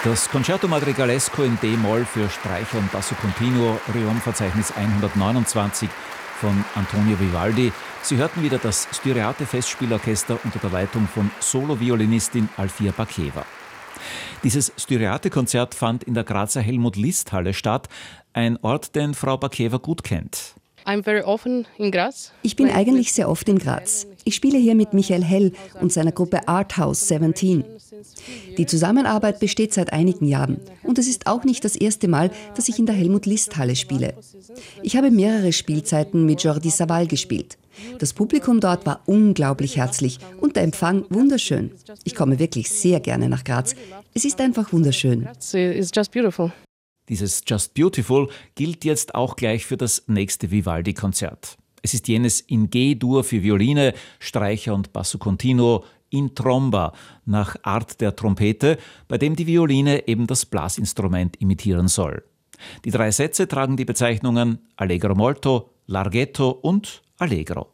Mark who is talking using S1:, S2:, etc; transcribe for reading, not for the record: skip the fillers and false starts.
S1: Das Concerto Madrigalesco in D-Moll für Streicher und Basso Continuo, Riom-Verzeichnis 129 von Antonio Vivaldi. Sie hörten wieder das Styriate Festspielorchester unter der Leitung von Solo-Violinistin Alfia Bakeva. Dieses Styriate-Konzert fand in der Grazer Helmut-List-Halle statt, ein Ort, den Frau Bakeva gut kennt.
S2: Ich bin eigentlich sehr oft in Graz. Ich spiele hier mit Michael Hell und seiner Gruppe Arthouse 17. Die Zusammenarbeit besteht seit einigen Jahren und es ist auch nicht das erste Mal, dass ich in der Helmut-List-Halle spiele. Ich habe mehrere Spielzeiten mit Jordi Savall gespielt. Das Publikum dort war unglaublich herzlich und der Empfang wunderschön. Ich komme wirklich sehr gerne nach Graz. Es ist einfach wunderschön.
S1: Dieses Just Beautiful gilt jetzt auch gleich für das nächste Vivaldi-Konzert. Es ist jenes in G-Dur für Violine, Streicher und Basso Continuo in Tromba nach Art der Trompete, bei dem die Violine eben das Blasinstrument imitieren soll. Die 3 Sätze tragen die Bezeichnungen Allegro molto, Larghetto und Allegro.